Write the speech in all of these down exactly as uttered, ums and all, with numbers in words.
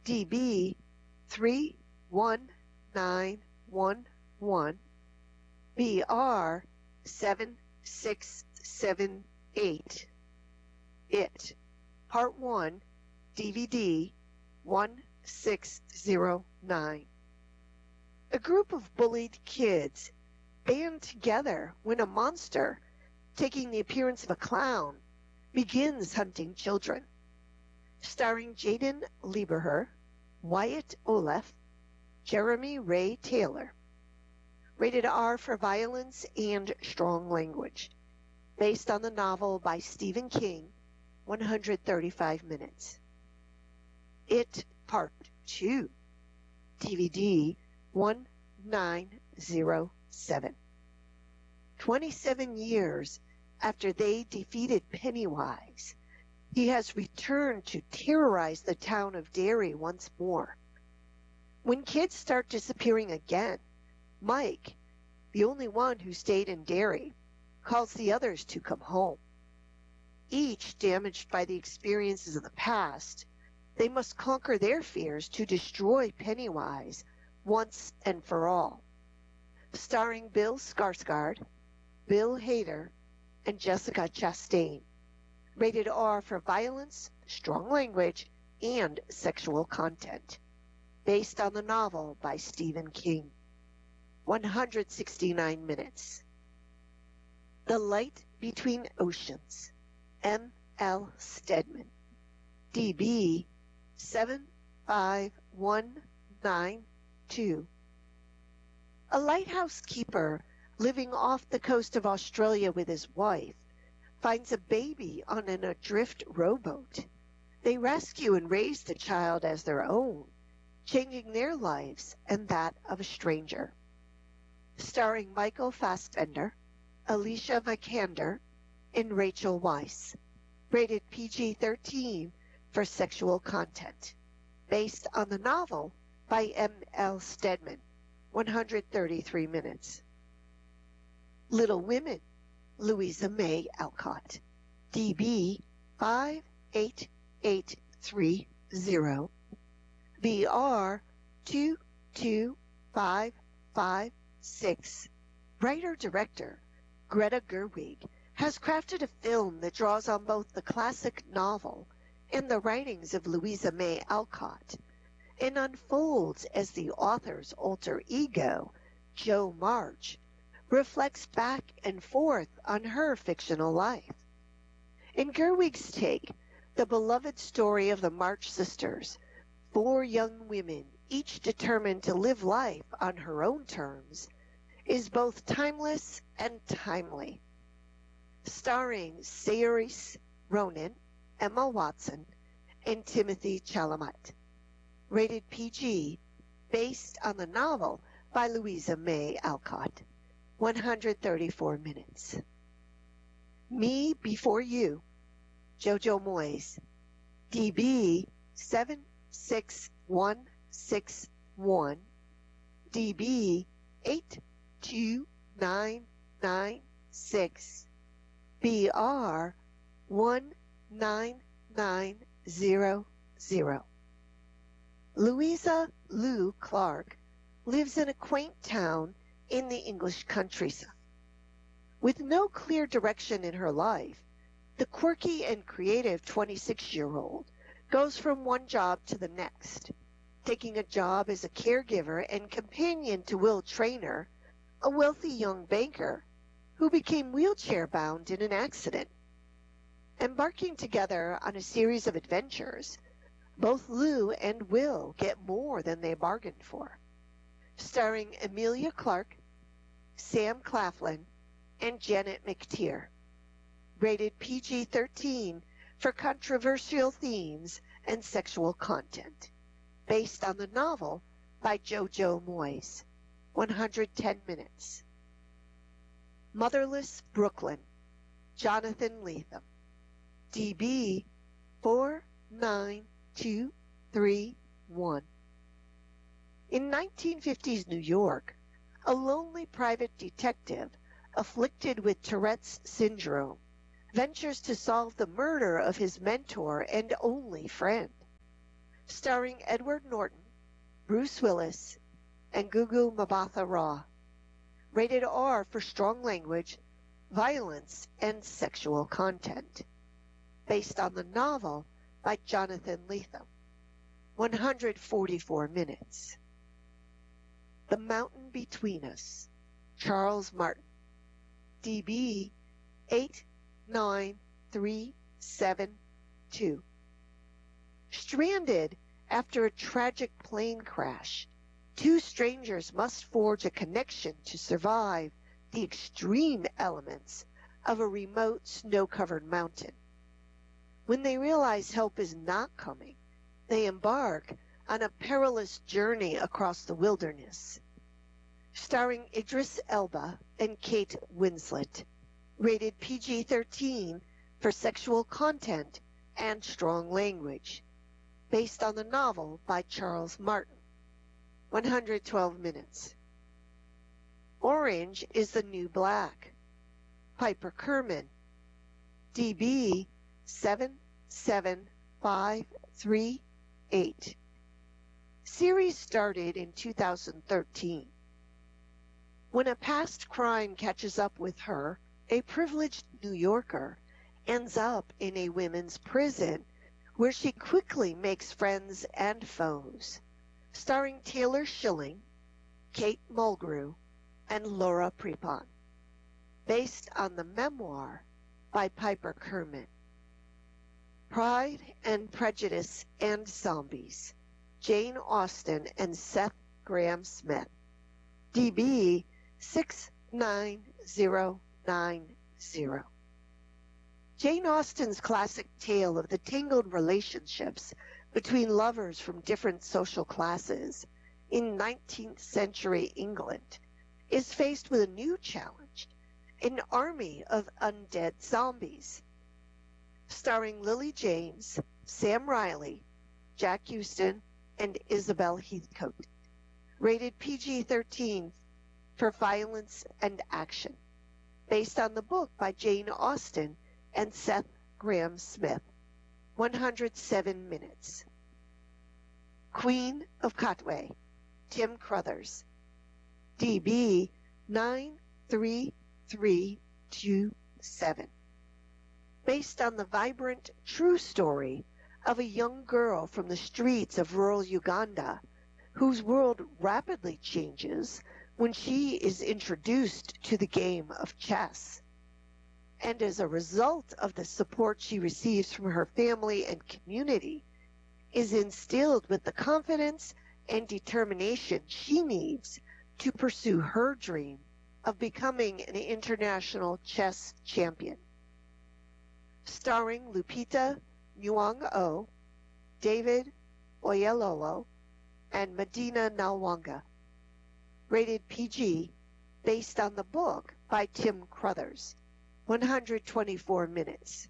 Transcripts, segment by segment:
D B three one nine one one, B R seven six seven eight. It, Part one, D V D one six zero nine. A group of bullied kids band together when a monster, taking the appearance of a clown, begins hunting children. Starring Jaden Lieberher, Wyatt Oleff, Jeremy Ray Taylor. Rated R for violence and strong language. Based on the novel by Stephen King, one hundred thirty-five minutes. It Part two, D V D one nine zero seven. twenty-seven years after they defeated Pennywise, he has returned to terrorize the town of Derry once more. When kids start disappearing again, Mike, the only one who stayed in Derry, calls the others to come home. Each damaged by the experiences of the past, they must conquer their fears to destroy Pennywise once and for all. Starring Bill Skarsgård, Bill Hader, and Jessica Chastain. Rated R for violence, strong language, and sexual content. Based on the novel by Stephen King. one hundred sixty-nine minutes. The Light Between Oceans, M L Stedman. D B seven five one nine two. A lighthouse keeper living off the coast of Australia with his wife finds a baby on an adrift rowboat. They rescue and raise the child as their own, changing their lives and that of a stranger. Starring Michael Fassbender, Alicia Vikander, and Rachel Weisz. Rated P G thirteen for sexual content. Based on the novel by M L Stedman, one hundred thirty-three minutes. Little Women, Louisa May Alcott. D B five eight eight three zero. B R two two five five six. Writer-director Greta Gerwig has crafted a film that draws on both the classic novel and the writings of Louisa May Alcott, and unfolds as the author's alter ego, Jo March, reflects back and forth on her fictional life. In Gerwig's take, the beloved story of the March sisters, four young women, each determined to live life on her own terms, is both timeless and timely. Starring Saoirse Ronan, Emma Watson, and Timothy Chalamet. Rated P G, based on the novel by Louisa May Alcott. one hundred thirty-four minutes. Me Before You, Jojo Moyes. D B seven six one six one. D B eight two nine nine six. B R one nine nine zero zero. Louisa Lou Clark lives in a quaint town in the English countryside. With no clear direction in her life, the quirky and creative twenty-six-year-old goes from one job to the next, taking a job as a caregiver and companion to Will Traynor, a wealthy young banker who became wheelchair-bound in an accident. Embarking together on a series of adventures, both Lou and Will get more than they bargained for. Starring Emilia Clarke, Sam Claflin, and Janet McTeer. Rated P G thirteen for controversial themes and sexual content. Based on the novel by Jojo Moyes. one hundred ten minutes. Motherless Brooklyn, Jonathan Lethem. D B four nine two three one. In nineteen fifties New York, a lonely private detective afflicted with Tourette's syndrome ventures to solve the murder of his mentor and only friend. starring Edward Norton, Bruce Willis, and Gugu Mbatha-Raw. Rated R for strong language, violence, and sexual content. Based on the novel by Jonathan Lethem. one hundred forty-four minutes. The Mountain Between Us, Charles Martin. D B eight nine three seven two. Stranded after a tragic plane crash, two strangers must forge a connection to survive the extreme elements of a remote snow-covered mountain. When they realize help is not coming, they embark on a perilous journey across the wilderness. Starring Idris Elba and Kate Winslet. Rated P G thirteen for sexual content and strong language. Based on the novel by Charles Martin. one hundred twelve minutes. Orange is the New Black. Piper Kerman. D B seven seven five three eight. Series started in two thousand thirteen. When a past crime catches up with her, a privileged New Yorker ends up in a women's prison where she quickly makes friends and foes. Starring Taylor Schilling, Kate Mulgrew, and Laura Prepon. Based on the memoir by Piper Kerman. Pride and Prejudice and Zombies, Jane Austen and Seth Grahame-Smith. D B six nine zero nine zero. Jane Austen's classic tale of the tangled relationships between lovers from different social classes in nineteenth century England is faced with a new challenge, an army of undead zombies. Starring Lily James, Sam Riley, Jack Houston, and Isabel Heathcote. Rated P G thirteen for violence and action. Based on the book by Jane Austen and Seth Grahame-Smith. one hundred seven minutes. Queen of Katwe, Tim Crothers. D B nine three three two seven. Based on the vibrant, true story of a young girl from the streets of rural Uganda whose world rapidly changes when she is introduced to the game of chess. And as a result of the support she receives from her family and community, is instilled with the confidence and determination she needs to pursue her dream of becoming an international chess champion. Starring Lupita Nyong'o, David Oyelowo, and Medina Nalwanga. Rated P G, based on the book by Tim Crothers. one hundred twenty-four minutes.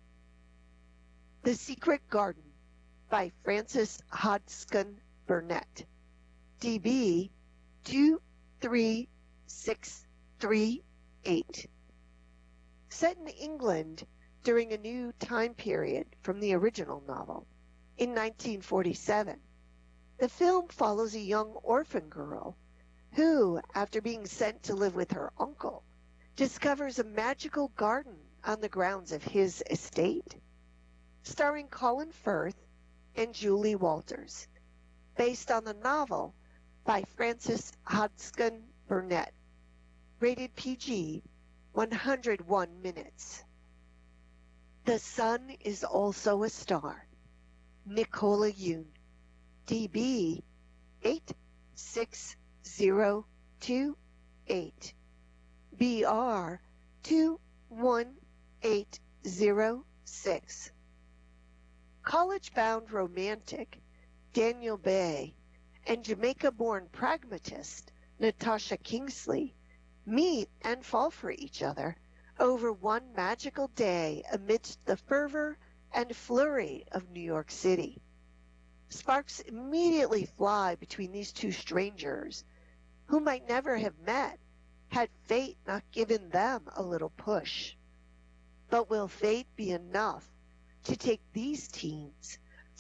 The Secret Garden by Frances Hodgson Burnett. D B two three six three eight. Set in England during a new time period from the original novel, in nineteen forty-seven, the film follows a young orphan girl who, after being sent to live with her uncle, discovers a magical garden on the grounds of his estate. Starring Colin Firth and Julie Walters, based on the novel by Frances Hodgson Burnett. Rated P G, one hundred one minutes. The Sun is Also a Star. Nicola Yoon. D B eight six zero two eight. B R two one eight zero six. College-bound romantic Daniel Bay and Jamaica-born pragmatist Natasha Kingsley meet and fall for each other over one magical day amidst the fervor and flurry of New York City. Sparks immediately fly between these two strangers, who might never have met had fate not given them a little push. But will fate be enough to take these teens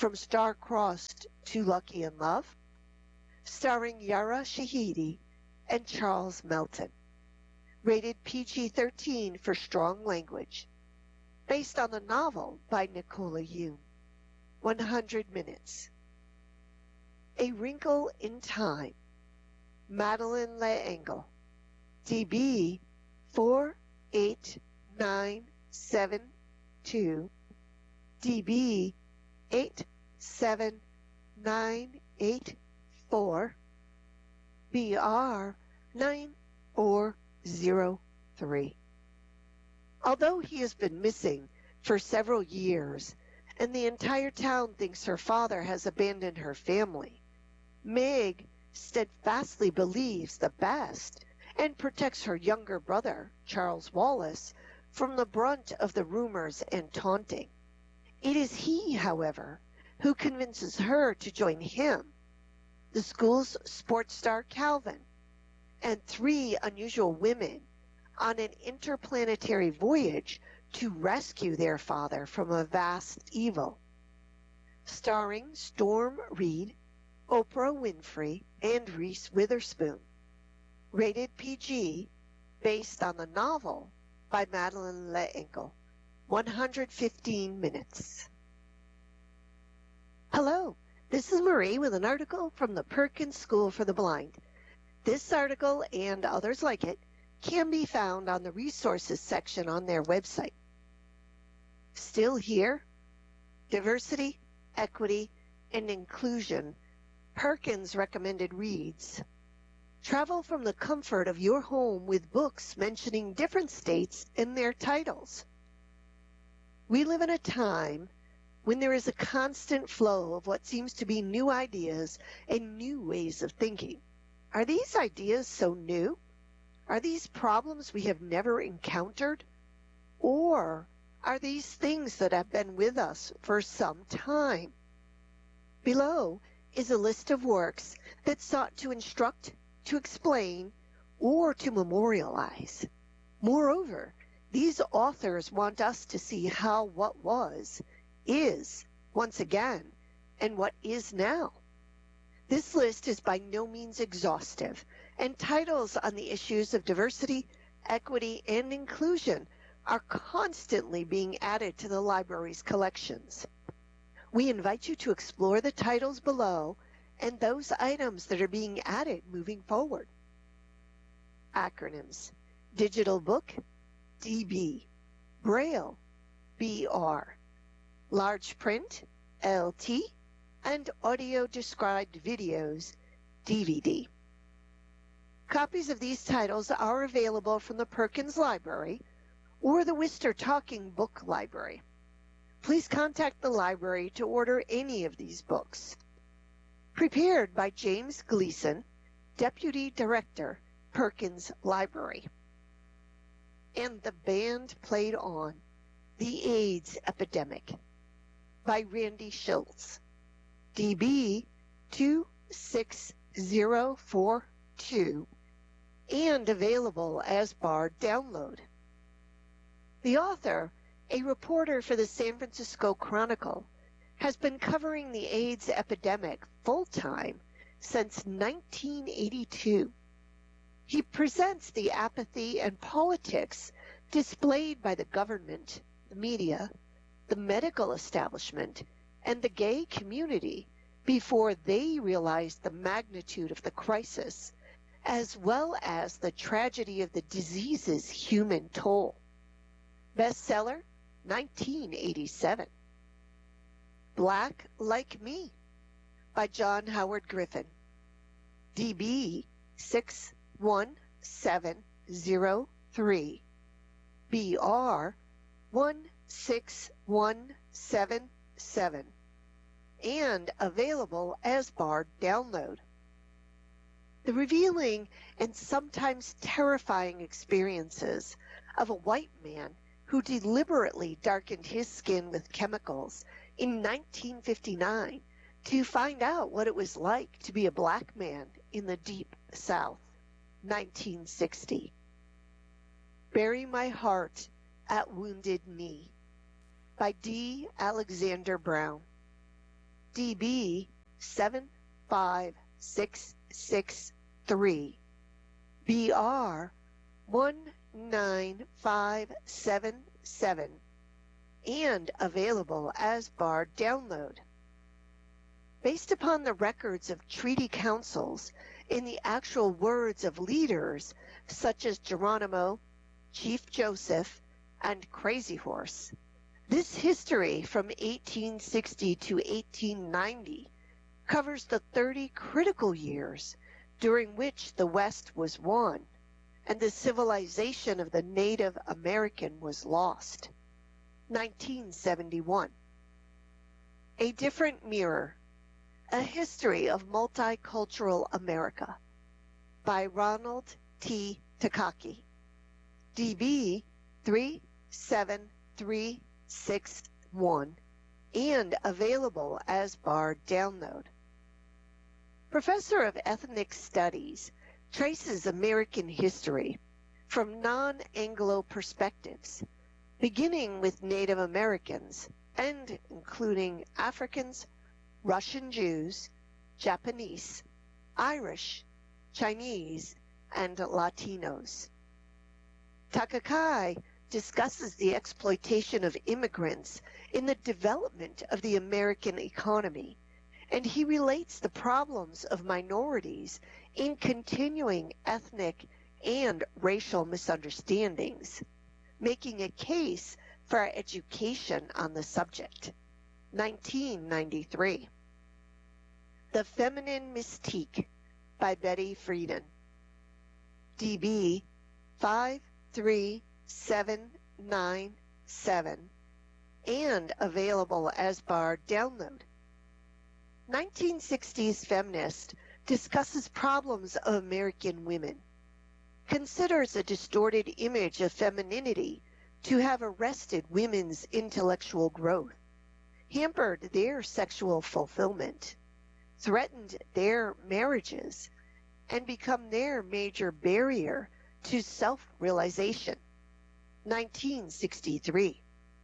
From Star-Crossed to Lucky in Love, starring Yara Shahidi and Charles Melton. Rated P G thirteen for strong language. Based on the novel by Nicola Yoon. one hundred minutes. A Wrinkle in Time. Madeleine L'Engle. D B four eight nine seven two. D B eight seven nine eight four. B R nine four zero three. Although he has been missing for several years, and the entire town thinks her father has abandoned her family, Meg steadfastly believes the best and protects her younger brother, Charles Wallace, from the brunt of the rumors and taunting. It is he, however, who convinces her to join him, the school's sports star Calvin, and three unusual women on an interplanetary voyage to rescue their father from a vast evil. Starring Storm Reed, Oprah Winfrey, and Reese Witherspoon. Rated P G, based on the novel by Madeleine L'Engle. one hundred fifteen minutes. Hello, this is Marie with an article from the Perkins School for the Blind. This article and others like it can be found on the resources section on their website. Still here? Diversity, equity, and inclusion. Perkins recommended reads. Travel from the comfort of your home with books mentioning different states in their titles. We live in a time when there is a constant flow of what seems to be new ideas and new ways of thinking. Are these ideas so new? Are these problems we have never encountered? Or are these things that have been with us for some time? Below is a list of works that sought to instruct, to explain, or to memorialize. Moreover, these authors want us to see how what was, is, once again, and what is now. This list is by no means exhaustive, and titles on the issues of diversity, equity, and inclusion are constantly being added to the library's collections. We invite you to explore the titles below and those items that are being added moving forward. Acronyms: Digital Book, D B, Braille, B R, Large Print, L T, and Audio Described Videos, D V D. Copies of these titles are available from the Perkins Library or the Worcester Talking Book Library. Please contact the library to order any of these books. Prepared by James Gleason, Deputy Director, Perkins Library. And the band played on The AIDS Epidemic by Randy Schultz, D B two six zero four two, and available as barred download. The author, a reporter for the San Francisco Chronicle, has been covering the AIDS epidemic full-time since nineteen eighty-two. He presents the apathy and politics displayed by the government, the media, the medical establishment, and the gay community before they realized the magnitude of the crisis, as well as the tragedy of the disease's human toll. Bestseller, nineteen eighty-seven. Black Like Me by John Howard Griffin, D B six one seven zero three, B R one six one seven seven, and available as barred download. The revealing and sometimes terrifying experiences of a white man who deliberately darkened his skin with chemicals in nineteen fifty-nine to find out what it was like to be a black man in the Deep South, nineteen sixty. Bury My Heart at Wounded Knee by D. Alexander Brown. D B seven five six six three, B R one nine five seven seven, and available as bar download. Based upon the records of treaty councils in the actual words of leaders such as Geronimo, Chief Joseph, and Crazy Horse, this history from eighteen sixty to eighteen ninety covers the thirty critical years during which the West was won and the civilization of the Native American was lost. nineteen seventy-one. A Different Mirror, A History of Multicultural America by Ronald T. Takaki, D B three seven three six one, and available as bar download. Professor of Ethnic Studies traces American history from non-Anglo perspectives, beginning with Native Americans and including Africans, Russian Jews, Japanese, Irish, Chinese, and Latinos. Takaki discusses the exploitation of immigrants in the development of the American economy, and he relates the problems of minorities in continuing ethnic and racial misunderstandings, making a case for education on the subject. nineteen ninety-three. The Feminine Mystique by Betty Friedan, D B five three seven nine seven, and available as bar download. nineteen sixties feminist discusses problems of American women, considers a distorted image of femininity to have arrested women's intellectual growth, hampered their sexual fulfillment, threatened their marriages, and become their major barrier to self-realization. nineteen sixty-three.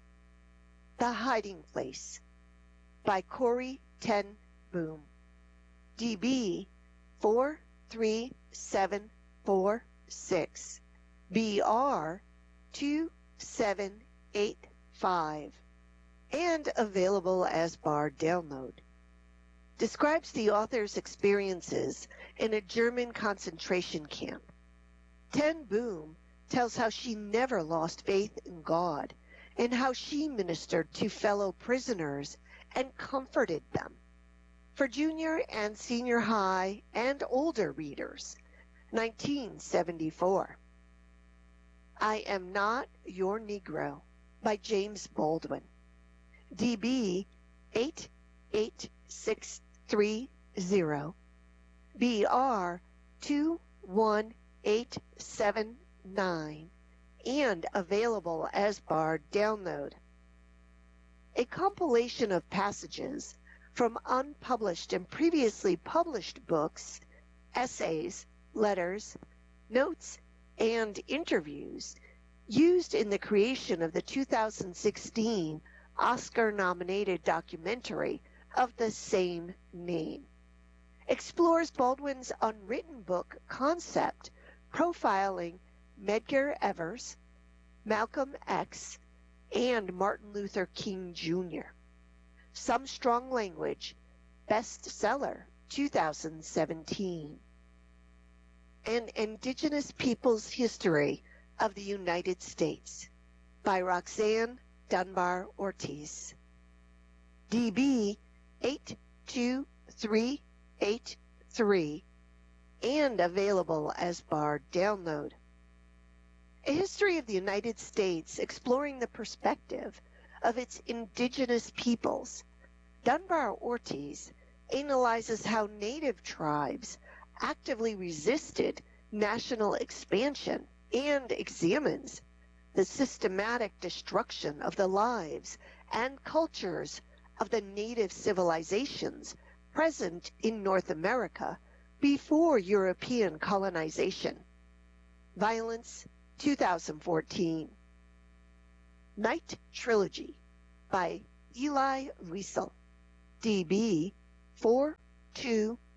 The Hiding Place by Corrie ten Boom, D B four three seven four six, B R two seven eight five, and available as bar download. Describes the author's experiences in a German concentration camp. Ten Boom tells how she never lost faith in God and how she ministered to fellow prisoners and comforted them. For junior and senior high and older readers, nineteen seventy-four. I Am Not Your Negro by James Baldwin, D B eight eight six three zero, B R two one eight seven nine, and available as bar download. A compilation of passages from unpublished and previously published books, essays, letters, notes, and interviews used in the creation of the two thousand sixteen Oscar-nominated documentary of the same name. Explores Baldwin's unwritten book concept, profiling Medgar Evers, Malcolm X, and Martin Luther King Junior Some Strong Language, bestseller, two thousand seventeen. An Indigenous Peoples History of the United States by Roxanne Dunbar Ortiz, D B eight two three eight three, and available as bar download. A History of the United States exploring the perspective of its indigenous peoples. Dunbar Ortiz analyzes how native tribes actively resisted national expansion and examines the systematic destruction of the lives and cultures of the native civilizations present in North America before European colonization. Violence, two thousand fourteen. Night Trilogy by Elie Wiesel, D B four two